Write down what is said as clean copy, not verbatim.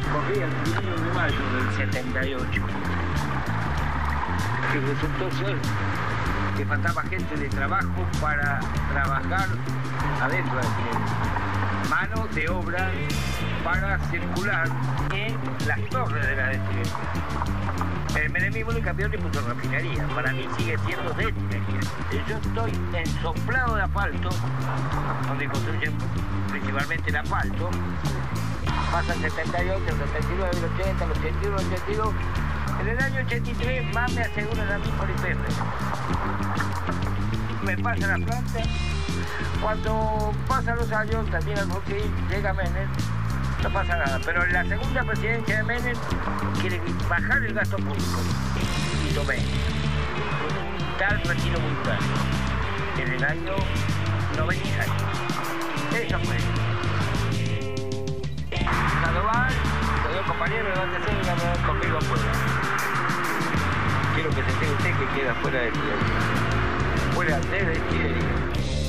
corría el 1 de mayo del 78. Que resultó ser que faltaba gente de trabajo para trabajar adentro del tren. Mano de obra para circular en las torres de la DTL. El menemismo le cambió y puso refinería. Para mí sigue siendo refinería. Yo estoy ensoplado de asfalto, donde construyen principalmente el asfalto. Pasa el 78, el 79, el 80, el 81, el 82. En el año 83 más me aseguran a mí por IPF. Me pasa la planta. Cuando pasan los años, también al que llega Menem, no pasa nada. Pero en la segunda presidencia de Menem quiere bajar el gasto público. Y tomé un tal retiro voluntario en el año 96. Eso fue. Sandoval, señor compañero, levántese y venga conmigo afuera. Quiero que se entere usted que queda fuera del fuera de Chile.